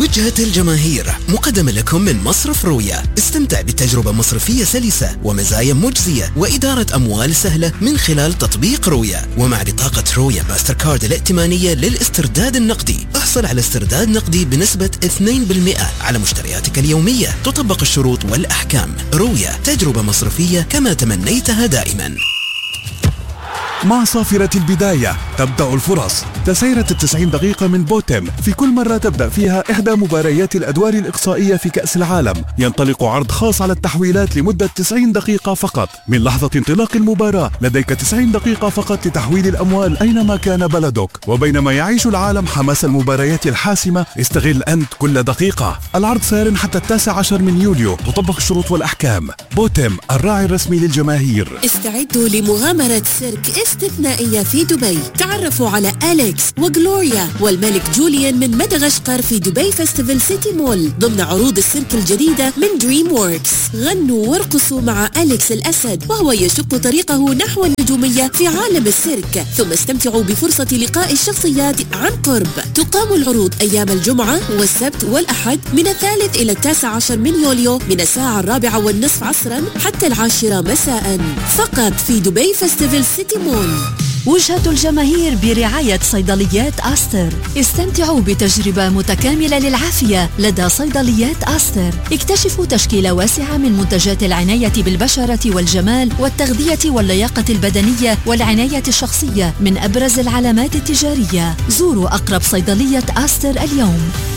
وجهة الجماهير مقدمة لكم من مصرف رويا. استمتع بتجربة مصرفية سلسة ومزايا مجزية وإدارة أموال سهلة من خلال تطبيق رويا. ومع بطاقة رويا ماستر كارد الائتمانية للاسترداد النقدي احصل على استرداد نقدي بنسبة 2% على مشترياتك اليومية. تطبق الشروط والأحكام. رويا، تجربة مصرفية كما تمنيتها دائما. مع صافرة البداية تبدأ الفرص. تسيرة 90 دقيقة من بوتم، في كل مرة تبدأ فيها إحدى مباريات الأدوار الإقصائية في كأس العالم. ينطلق عرض خاص على التحويلات لمدة 90 دقيقة فقط. من لحظة انطلاق المباراة لديك 90 دقيقة فقط لتحويل الأموال أينما كان بلدك. وبينما يعيش العالم حماس المباريات الحاسمة، استغل أنت كل دقيقة. العرض سار حتى 19 من يوليو. تطبق الشروط والأحكام. بوتم، الراعي الرسمي للجماهير. استعدوا لمغامرة سيرك استثنائية في دبي. تعرفوا على أليكس وغلوريا والملك جوليان من مدغشقر في دبي فيستيفال سيتي مول ضمن عروض السيرك الجديدة من دريم ووركس. غنوا وارقصوا مع أليكس الأسد وهو يشق طريقه نحو النجومية في عالم السيرك، ثم استمتعوا بفرصة لقاء الشخصيات عن قرب. تقام العروض أيام الجمعة والسبت والأحد من 3 إلى 19 من يوليو من الساعة 4:30 عصرا حتى 10 مساء فقط في دبي فيستيفال سيتي مول. وجهة الجماهير برعاية صيدليات آستر. استمتعوا بتجربة متكاملة للعافية لدى صيدليات آستر. اكتشفوا تشكيلة واسعة من منتجات العناية بالبشرة والجمال والتغذية واللياقة البدنية والعناية الشخصية من أبرز العلامات التجارية. زوروا أقرب صيدلية آستر اليوم.